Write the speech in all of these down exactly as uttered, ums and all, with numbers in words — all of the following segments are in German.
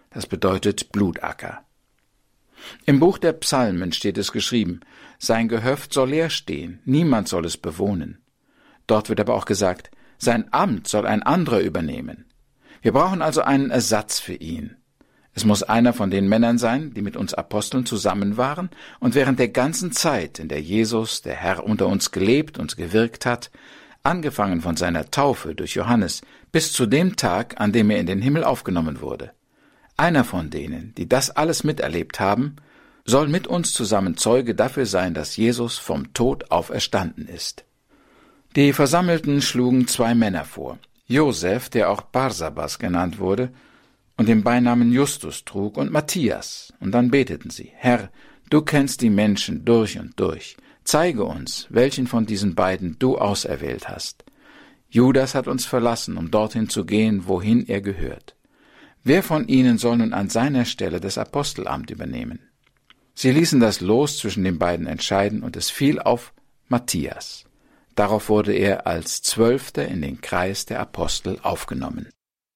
Das bedeutet Blutacker. Im Buch der Psalmen steht es geschrieben, sein Gehöft soll leer stehen, niemand soll es bewohnen. Dort wird aber auch gesagt, sein Amt soll ein anderer übernehmen. Wir brauchen also einen Ersatz für ihn. Es muss einer von den Männern sein, die mit uns Aposteln zusammen waren und während der ganzen Zeit, in der Jesus, der Herr, unter uns gelebt und gewirkt hat, angefangen von seiner Taufe durch Johannes bis zu dem Tag, an dem er in den Himmel aufgenommen wurde. Einer von denen, die das alles miterlebt haben, soll mit uns zusammen Zeuge dafür sein, dass Jesus vom Tod auferstanden ist. Die Versammelten schlugen zwei Männer vor, Josef, der auch Barsabas genannt wurde, und den Beinamen Justus trug, und Matthias, und dann beteten sie, Herr, du kennst die Menschen durch und durch, zeige uns, welchen von diesen beiden du auserwählt hast. Judas hat uns verlassen, um dorthin zu gehen, wohin er gehört. Wer von ihnen soll nun an seiner Stelle das Apostelamt übernehmen? Sie ließen das Los zwischen den beiden entscheiden, und es fiel auf Matthias. Darauf wurde er als Zwölfter in den Kreis der Apostel aufgenommen.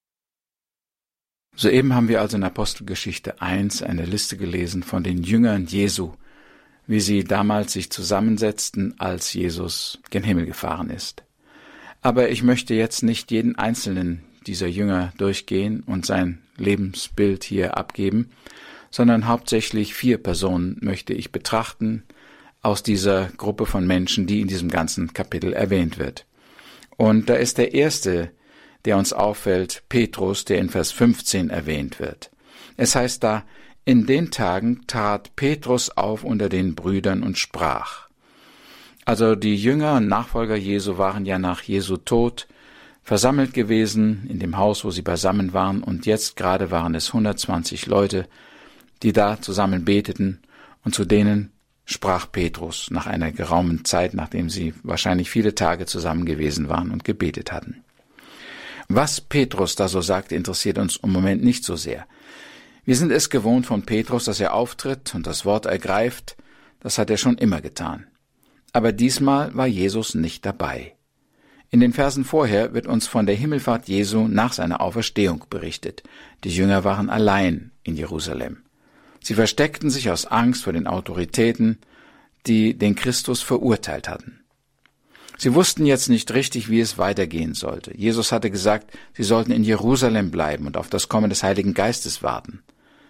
Soeben haben wir also in Apostelgeschichte eins eine Liste gelesen von den Jüngern Jesu, wie sie damals sich zusammensetzten, als Jesus gen Himmel gefahren ist. Aber ich möchte jetzt nicht jeden einzelnen dieser Jünger durchgehen und sein Lebensbild hier abgeben, sondern hauptsächlich vier Personen möchte ich betrachten aus dieser Gruppe von Menschen, die in diesem ganzen Kapitel erwähnt wird. Und da ist der erste, der uns auffällt, Petrus, der in Vers fünfzehn erwähnt wird. Es heißt da, in den Tagen trat Petrus auf unter den Brüdern und sprach. Also die Jünger und Nachfolger Jesu waren ja nach Jesu Tod versammelt gewesen in dem Haus, wo sie beisammen waren, und jetzt gerade waren es hundertzwanzig Leute, die da zusammen beteten, und zu denen sprach Petrus nach einer geraumen Zeit, nachdem sie wahrscheinlich viele Tage zusammen gewesen waren und gebetet hatten. Was Petrus da so sagt, interessiert uns im Moment nicht so sehr. Wir sind es gewohnt von Petrus, dass er auftritt und das Wort ergreift. Das hat er schon immer getan. Aber diesmal war Jesus nicht dabei. In den Versen vorher wird uns von der Himmelfahrt Jesu nach seiner Auferstehung berichtet. Die Jünger waren allein in Jerusalem. Sie versteckten sich aus Angst vor den Autoritäten, die den Christus verurteilt hatten. Sie wussten jetzt nicht richtig, wie es weitergehen sollte. Jesus hatte gesagt, sie sollten in Jerusalem bleiben und auf das Kommen des Heiligen Geistes warten.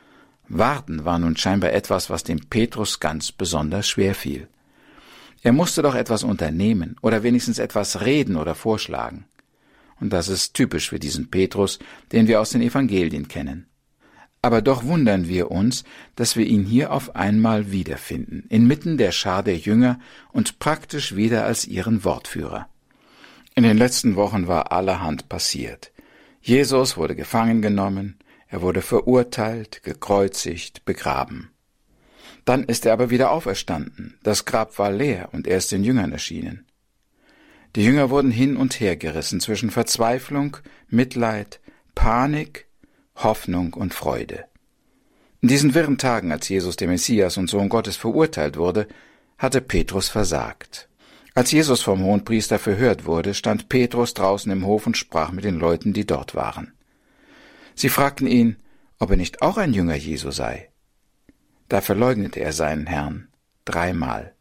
Warten war nun scheinbar etwas, was dem Petrus ganz besonders schwer fiel. Er musste doch etwas unternehmen oder wenigstens etwas reden oder vorschlagen. Und das ist typisch für diesen Petrus, den wir aus den Evangelien kennen. Aber doch wundern wir uns, dass wir ihn hier auf einmal wiederfinden, inmitten der Schar der Jünger und praktisch wieder als ihren Wortführer. In den letzten Wochen war allerhand passiert. Jesus wurde gefangen genommen, er wurde verurteilt, gekreuzigt, begraben. Dann ist er aber wieder auferstanden, das Grab war leer und er ist den Jüngern erschienen. Die Jünger wurden hin und her gerissen zwischen Verzweiflung, Mitleid, Panik, Hoffnung und Freude. In diesen wirren Tagen, als Jesus, der Messias und Sohn Gottes, verurteilt wurde, hatte Petrus versagt. Als Jesus vom Hohenpriester verhört wurde, stand Petrus draußen im Hof und sprach mit den Leuten, die dort waren. Sie fragten ihn, ob er nicht auch ein Jünger Jesu sei. Da verleugnete er seinen Herrn dreimal.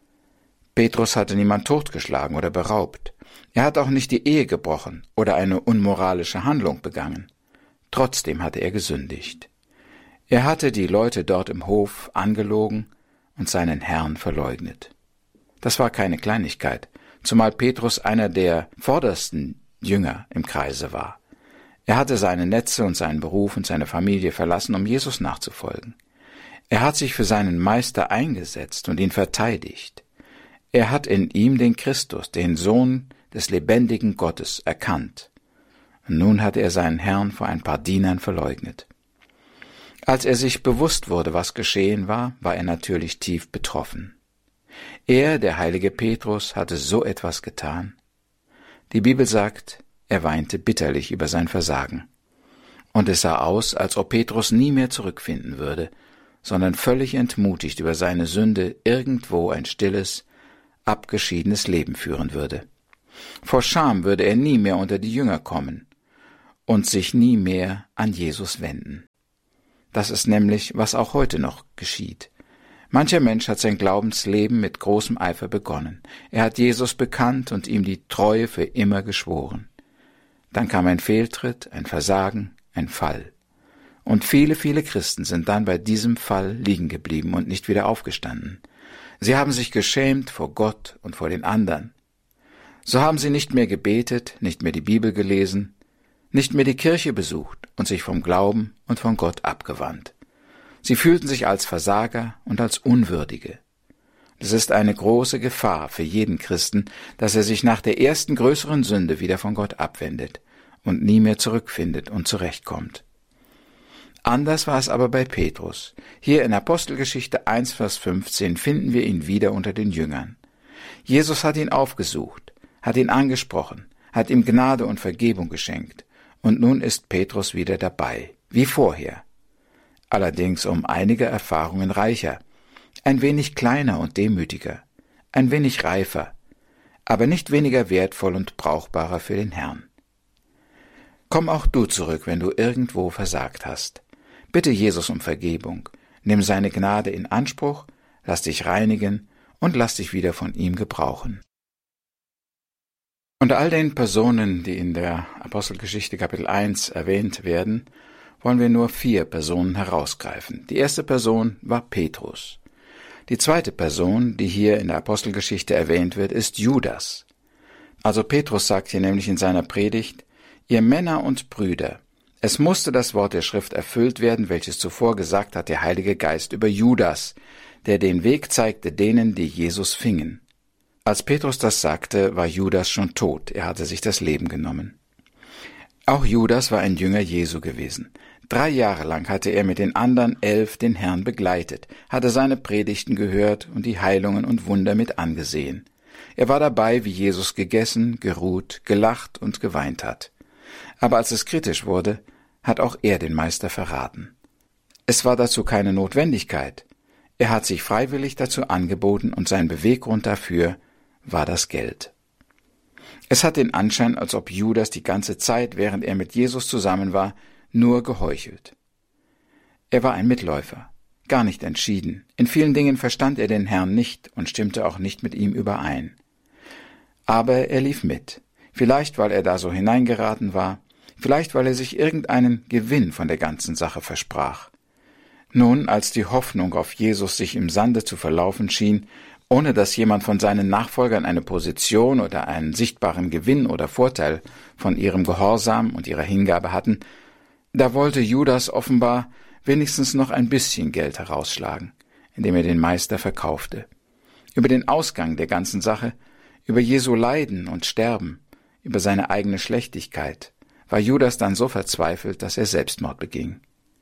Petrus hatte niemand totgeschlagen oder beraubt. Er hat auch nicht die Ehe gebrochen oder eine unmoralische Handlung begangen. Trotzdem hatte er gesündigt. Er hatte die Leute dort im Hof angelogen und seinen Herrn verleugnet. Das war keine Kleinigkeit, zumal Petrus einer der vordersten Jünger im Kreise war. Er hatte seine Netze und seinen Beruf und seine Familie verlassen, um Jesus nachzufolgen. Er hat sich für seinen Meister eingesetzt und ihn verteidigt. Er hat in ihm den Christus, den Sohn des lebendigen Gottes, erkannt. Und nun hatte er seinen Herrn vor ein paar Dienern verleugnet. Als er sich bewusst wurde, was geschehen war, war er natürlich tief betroffen. Er, der heilige Petrus, hatte so etwas getan. Die Bibel sagt, er weinte bitterlich über sein Versagen. Und es sah aus, als ob Petrus nie mehr zurückfinden würde, sondern völlig entmutigt über seine Sünde irgendwo ein stilles, abgeschiedenes Leben führen würde. Vor Scham würde er nie mehr unter die Jünger kommen und sich nie mehr an Jesus wenden. Das ist nämlich, was auch heute noch geschieht. Mancher Mensch hat sein Glaubensleben mit großem Eifer begonnen. Er hat Jesus bekannt und ihm die Treue für immer geschworen. Dann kam ein Fehltritt, ein Versagen, ein Fall. Und viele, viele Christen sind dann bei diesem Fall liegen geblieben und nicht wieder aufgestanden. Sie haben sich geschämt vor Gott und vor den anderen. So haben sie nicht mehr gebetet, nicht mehr die Bibel gelesen, nicht mehr die Kirche besucht und sich vom Glauben und von Gott abgewandt. Sie fühlten sich als Versager und als Unwürdige. Es ist eine große Gefahr für jeden Christen, dass er sich nach der ersten größeren Sünde wieder von Gott abwendet und nie mehr zurückfindet und zurechtkommt. Anders war es aber bei Petrus. Hier in Apostelgeschichte eins, Vers fünfzehn finden wir ihn wieder unter den Jüngern. Jesus hat ihn aufgesucht, hat ihn angesprochen, hat ihm Gnade und Vergebung geschenkt. Und nun ist Petrus wieder dabei, wie vorher. Allerdings um einige Erfahrungen reicher, ein wenig kleiner und demütiger, ein wenig reifer, aber nicht weniger wertvoll und brauchbarer für den Herrn. Komm auch du zurück, wenn du irgendwo versagt hast. Bitte Jesus um Vergebung, nimm seine Gnade in Anspruch, lass dich reinigen und lass dich wieder von ihm gebrauchen. Unter all den Personen, die in der Apostelgeschichte Kapitel eins erwähnt werden, wollen wir nur vier Personen herausgreifen. Die erste Person war Petrus. Die zweite Person, die hier in der Apostelgeschichte erwähnt wird, ist Judas. Also Petrus sagt hier nämlich in seiner Predigt: Ihr Männer und Brüder, es musste das Wort der Schrift erfüllt werden, welches zuvor gesagt hat der Heilige Geist über Judas, der den Weg zeigte denen, die Jesus fingen. Als Petrus das sagte, war Judas schon tot, er hatte sich das Leben genommen. Auch Judas war ein Jünger Jesu gewesen. Drei Jahre lang hatte er mit den anderen elf den Herrn begleitet, hatte seine Predigten gehört und die Heilungen und Wunder mit angesehen. Er war dabei, wie Jesus gegessen, geruht, gelacht und geweint hat. Aber als es kritisch wurde, hat auch er den Meister verraten. Es war dazu keine Notwendigkeit. Er hat sich freiwillig dazu angeboten und sein Beweggrund dafür war das Geld. Es hat den Anschein, als ob Judas die ganze Zeit, während er mit Jesus zusammen war, nur geheuchelt. Er war ein Mitläufer, gar nicht entschieden. In vielen Dingen verstand er den Herrn nicht und stimmte auch nicht mit ihm überein. Aber er lief mit, vielleicht weil er da so hineingeraten war, vielleicht weil er sich irgendeinen Gewinn von der ganzen Sache versprach. Nun, als die Hoffnung auf Jesus sich im Sande zu verlaufen schien, ohne dass jemand von seinen Nachfolgern eine Position oder einen sichtbaren Gewinn oder Vorteil von ihrem Gehorsam und ihrer Hingabe hatten, da wollte Judas offenbar wenigstens noch ein bisschen Geld herausschlagen, indem er den Meister verkaufte. Über den Ausgang der ganzen Sache, über Jesu Leiden und Sterben, über seine eigene Schlechtigkeit, war Judas dann so verzweifelt, dass er Selbstmord beging.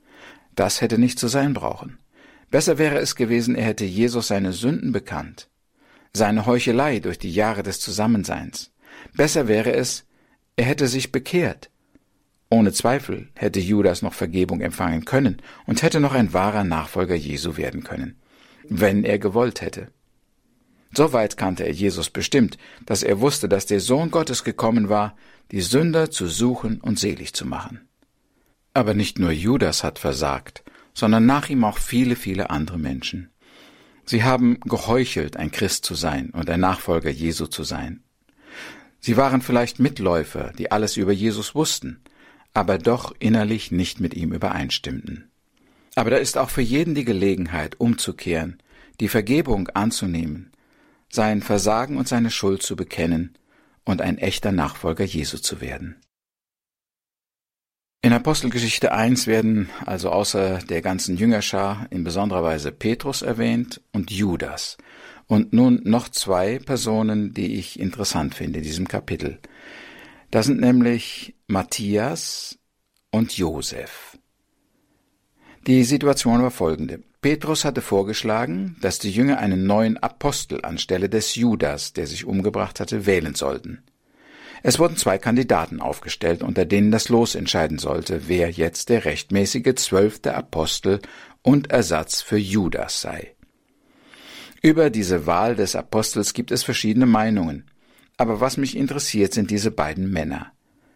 Das hätte nicht zu sein brauchen. Besser wäre es gewesen, er hätte Jesus seine Sünden bekannt, seine Heuchelei durch die Jahre des Zusammenseins. Besser wäre es, er hätte sich bekehrt. Ohne Zweifel hätte Judas noch Vergebung empfangen können und hätte noch ein wahrer Nachfolger Jesu werden können, wenn er gewollt hätte. Soweit kannte er Jesus bestimmt, dass er wusste, dass der Sohn Gottes gekommen war, die Sünder zu suchen und selig zu machen. Aber nicht nur Judas hat versagt, sondern nach ihm auch viele, viele andere Menschen. Sie haben geheuchelt, ein Christ zu sein und ein Nachfolger Jesu zu sein. Sie waren vielleicht Mitläufer, die alles über Jesus wussten, aber doch innerlich nicht mit ihm übereinstimmten. Aber da ist auch für jeden die Gelegenheit, umzukehren, die Vergebung anzunehmen, sein Versagen und seine Schuld zu bekennen und ein echter Nachfolger Jesu zu werden. In Apostelgeschichte eins werden also außer der ganzen Jüngerschar in besonderer Weise Petrus erwähnt und Judas. Und nun noch zwei Personen, die ich interessant finde in diesem Kapitel. Das sind nämlich Matthias und Josef. Die Situation war folgende. Petrus hatte vorgeschlagen, dass die Jünger einen neuen Apostel anstelle des Judas, der sich umgebracht hatte, wählen sollten. Es wurden zwei Kandidaten aufgestellt, unter denen das Los entscheiden sollte, wer jetzt der rechtmäßige zwölfte Apostel und Ersatz für Judas sei. Über diese Wahl des Apostels gibt es verschiedene Meinungen, aber was mich interessiert, sind diese beiden Männer.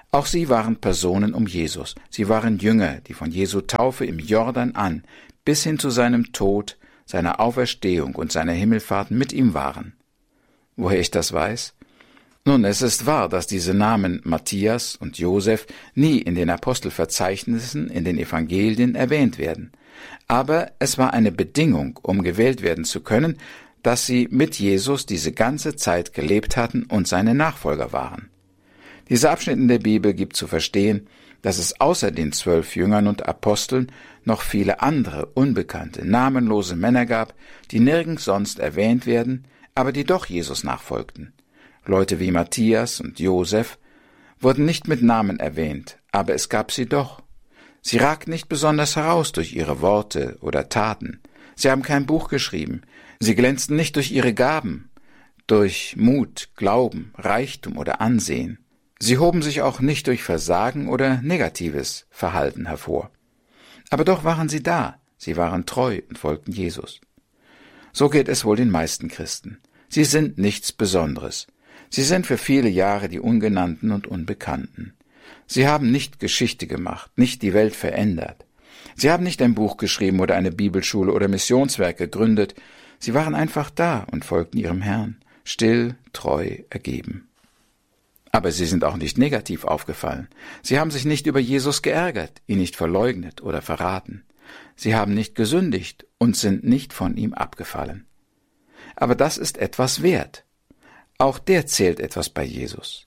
Auch sie waren Personen um Jesus. Sie waren Jünger, die von Jesu Taufe im Jordan an bis hin zu seinem Tod, seiner Auferstehung und seiner Himmelfahrt mit ihm waren. Woher ich das weiß? Nun, es ist wahr, dass diese Namen Matthias und Josef nie in den Apostelverzeichnissen in den Evangelien erwähnt werden. Aber es war eine Bedingung, um gewählt werden zu können, dass sie mit Jesus diese ganze Zeit gelebt hatten und seine Nachfolger waren. Dieser Abschnitt in der Bibel gibt zu verstehen, dass es außer den zwölf Jüngern und Aposteln noch viele andere, unbekannte, namenlose Männer gab, die nirgends sonst erwähnt werden, aber die doch Jesus nachfolgten. Leute wie Matthias und Josef wurden nicht mit Namen erwähnt, aber es gab sie doch. Sie ragten nicht besonders heraus durch ihre Worte oder Taten. Sie haben kein Buch geschrieben. Sie glänzten nicht durch ihre Gaben, durch Mut, Glauben, Reichtum oder Ansehen. Sie hoben sich auch nicht durch Versagen oder negatives Verhalten hervor. Aber doch waren sie da, sie waren treu und folgten Jesus. So geht es wohl den meisten Christen. Sie sind nichts Besonderes. Sie sind für viele Jahre die Ungenannten und Unbekannten. Sie haben nicht Geschichte gemacht, nicht die Welt verändert. Sie haben nicht ein Buch geschrieben oder eine Bibelschule oder Missionswerk gegründet. Sie waren einfach da und folgten ihrem Herrn, still, treu, ergeben. Aber sie sind auch nicht negativ aufgefallen. Sie haben sich nicht über Jesus geärgert, ihn nicht verleugnet oder verraten. Sie haben nicht gesündigt und sind nicht von ihm abgefallen. Aber das ist etwas wert. Auch der zählt etwas bei Jesus.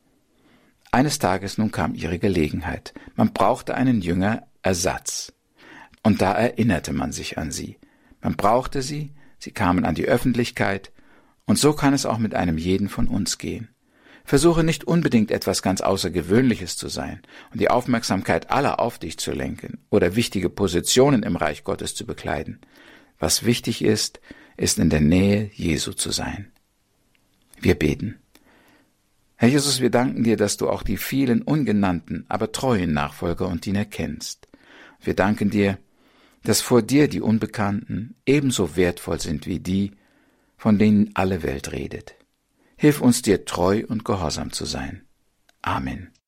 Eines Tages nun kam ihre Gelegenheit. Man brauchte einen Jünger Ersatz. Und da erinnerte man sich an sie. Man brauchte sie, sie kamen an die Öffentlichkeit, und so kann es auch mit einem jeden von uns gehen. Versuche nicht unbedingt etwas ganz Außergewöhnliches zu sein und die Aufmerksamkeit aller auf dich zu lenken oder wichtige Positionen im Reich Gottes zu bekleiden. Was wichtig ist, ist in der Nähe Jesu zu sein. Wir beten. Herr Jesus, wir danken dir, dass du auch die vielen ungenannten, aber treuen Nachfolger und Diener kennst. Wir danken dir, dass vor dir die Unbekannten ebenso wertvoll sind wie die, von denen alle Welt redet. Hilf uns dir treu und gehorsam zu sein. Amen.